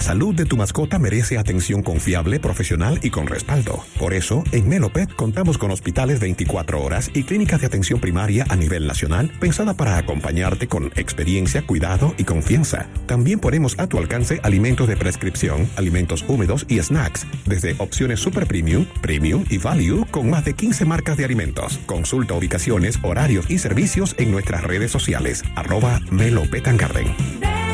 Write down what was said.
La salud de tu mascota merece atención confiable, profesional y con respaldo. Por eso, en Melopet contamos con hospitales 24 horas y clínicas de atención primaria a nivel nacional pensada para acompañarte con experiencia, cuidado y confianza. También ponemos a tu alcance alimentos de prescripción, alimentos húmedos y snacks, desde opciones super premium, premium y value con más de 15 marcas de alimentos. Consulta ubicaciones, horarios y servicios en nuestras redes sociales, @Melo Pet and Garden.